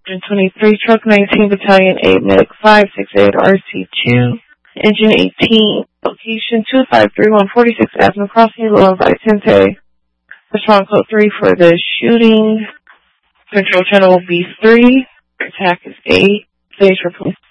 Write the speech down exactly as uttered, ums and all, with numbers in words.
twenty-three, Truck nineteen, Battalion eight, Medic five six eight, R C two, Engine eighteen, location two five three one forty-six Avenue Crossing, Lower Vicente. Response code three for the shooting. Control channel will be three. Attack is eight. Stage for police.